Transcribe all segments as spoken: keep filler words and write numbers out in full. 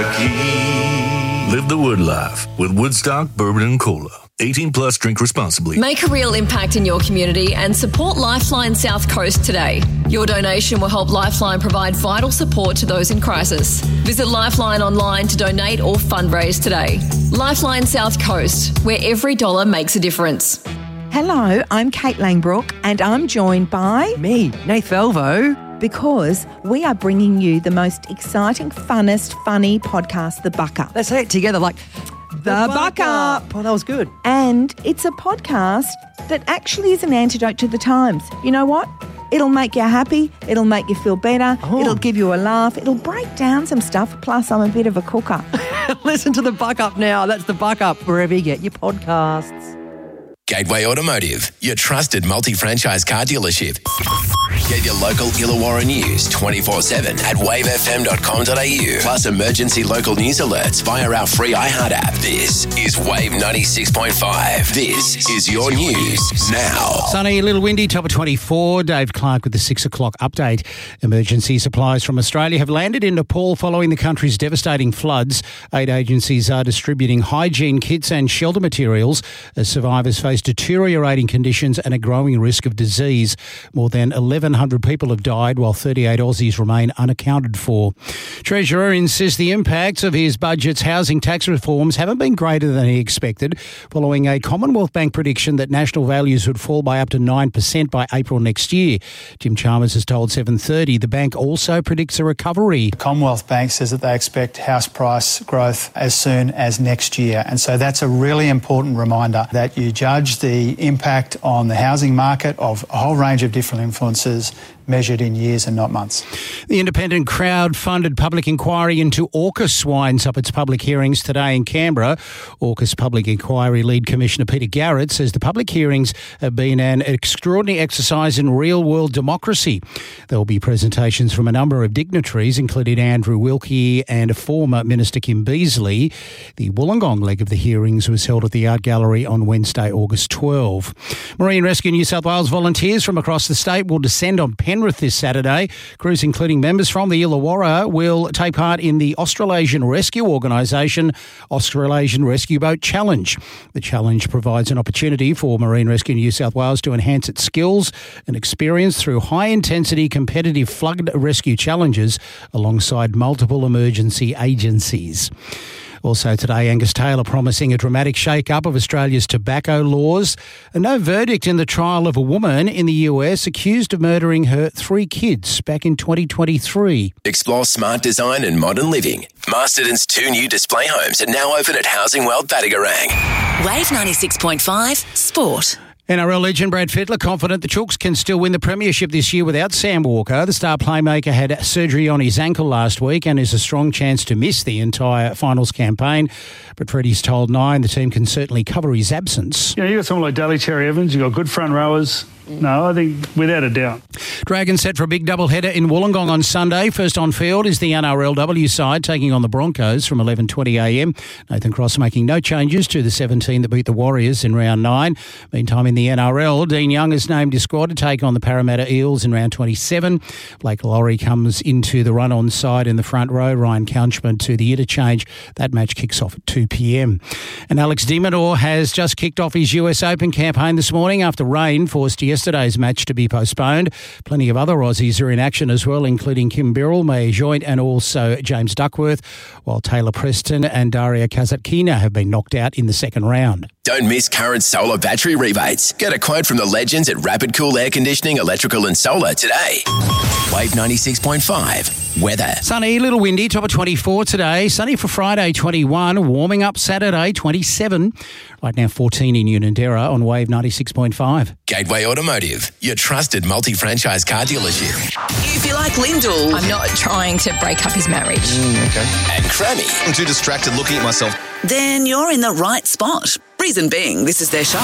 Kentucky. Live the Wood life with Woodstock Bourbon and Cola. eighteen plus, drink responsibly. Make a real impact in your community and support Lifeline South Coast today. Your donation will help Lifeline provide vital support to those in crisis. Visit Lifeline online to donate or fundraise today. Lifeline South Coast, where every dollar makes a difference. Hello, I'm Kate Langbrook and I'm joined by... Me, Nath Velvo. Because we are bringing you the most exciting, funnest, funny podcast, The Buck Up. Let's say it together like... The, the Buck Up. Oh, that was good. And it's a podcast that actually is an antidote to the times. You know what? It'll make you happy. It'll make you feel better. Oh. It'll give you a laugh. It'll break down some stuff. Plus, I'm a bit of a cooker. Listen to The Buck Up now. That's The Buck Up, wherever you get your podcasts. Gateway Automotive, your trusted multi-franchise car dealership. Get your local Illawarra news twenty-four seven at wave f m dot com dot a u. Plus emergency local news alerts via our free iHeart app. This is Wave ninety-six point five. This is your news now. Sunny, a little windy, top of twenty-four. Dave Clark with the six o'clock update. Emergency supplies from Australia have landed in Nepal following the country's devastating floods. Aid agencies are distributing hygiene kits and shelter materials as survivors face deteriorating conditions and a growing risk of disease. More than eleven hundred people have died while thirty-eight Aussies remain unaccounted for. Treasurer insists the impacts of his budget's housing tax reforms haven't been greater than he expected, following a Commonwealth Bank prediction that national values would fall by up to nine percent by April next year. Jim Chalmers has told seven thirty the bank also predicts a recovery. The Commonwealth Bank says that they expect house price growth as soon as next year, and so that's a really important reminder that you judge the impact on the housing market of a whole range of different influences measured in years and not months. The independent crowd-funded public inquiry into AUKUS winds up its public hearings today in Canberra. AUKUS Public Inquiry Lead Commissioner Peter Garrett says the public hearings have been an extraordinary exercise in real-world democracy. There will be presentations from a number of dignitaries, including Andrew Wilkie and former Minister Kim Beazley. The Wollongong leg of the hearings was held at the Art Gallery on Wednesday, August twelfth. Marine Rescue New South Wales volunteers from across the state will descend on Penrith this Saturday. Crews including members from the Illawarra will take part in the Australasian Rescue Organisation Australasian Rescue Boat Challenge. The challenge provides an opportunity for Marine Rescue New South Wales to enhance its skills and experience through high-intensity competitive flood rescue challenges alongside multiple emergency agencies. Also today, Angus Taylor promising a dramatic shake-up of Australia's tobacco laws. And no verdict in the trial of a woman in the U S accused of murdering her three kids back in twenty twenty-three. Explore smart design and modern living. Masterton's two new display homes are now open at Housing World Battigarang. Wave ninety-six point five Sport. N R L legend Brad Fittler confident the Chooks can still win the premiership this year without Sam Walker. The star playmaker had surgery on his ankle last week and is a strong chance to miss the entire finals campaign. But Freddie's told Nine the team can certainly cover his absence. You know, you got someone like Daly Cherry Evans, you've got good front rowers. No, I think without a doubt. Dragons set for a big doubleheader in Wollongong on Sunday. First on field is the N R L W side taking on the Broncos from eleven twenty a m. Nathan Cross making no changes to the seventeen that beat the Warriors in round nine. Meantime, in the N R L, Dean Young has named his squad to take on the Parramatta Eels in round twenty-seven. Blake Laurie comes into the run-on side in the front row. Ryan Couchman to the interchange. That match kicks off at two p m. And Alex de Minaur has just kicked off his U S Open campaign this morning after rain forced yesterday's match to be postponed. Plenty of other Aussies are in action as well, including Kim Birrell, May Joint and also James Duckworth, while Taylor Preston and Daria Kazatkina have been knocked out in the second round. Don't miss current solar battery rebates. Get a quote from the legends at Rapid Cool Air Conditioning, Electrical and Solar today. Wave ninety-six point five. Weather. Sunny, a little windy, top of twenty-four today. Sunny for Friday, twenty-one. Warming up Saturday, twenty-seven. Right now, fourteen in Unanderra on Wave ninety-six point five. Gateway Automotive, your trusted multi-franchise car dealership. If you like Lyndall, I'm not trying to break up his marriage. Mm, okay. And Crammy. I'm too distracted looking at myself. Then you're in the right spot. Reason being, this is their show.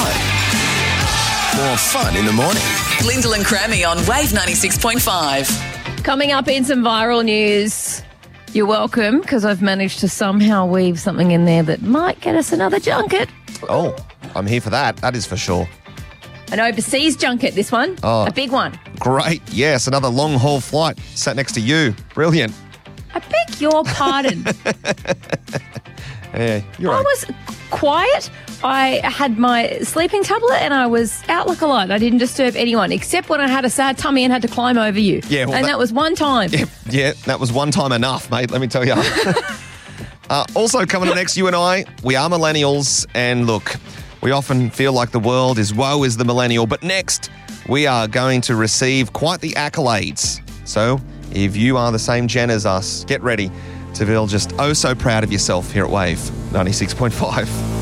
More fun in the morning. Lyndall and Crammy on Wave ninety-six point five. Coming up in some viral news. You're welcome, because I've managed to somehow weave something in there that might get us another junket. Oh, I'm here for that. That is for sure. An overseas junket, this one. Oh, a big one. Great. Yes, another long-haul flight sat next to you. Brilliant. I beg your pardon. Yeah, you're I right. was quiet. I had my sleeping tablet and I was out like a light. I didn't disturb anyone except when I had a sad tummy and had to climb over you. Yeah, well, and that- that was one time. Yeah, yeah, that was one time enough, mate, let me tell you. uh, also coming up next, you and I, we are millennials, and look, we often feel like the world is woe is the millennial, but next we are going to receive quite the accolades. So if you are the same gen as us, get ready to feel just oh so proud of yourself here at Wave ninety-six point five.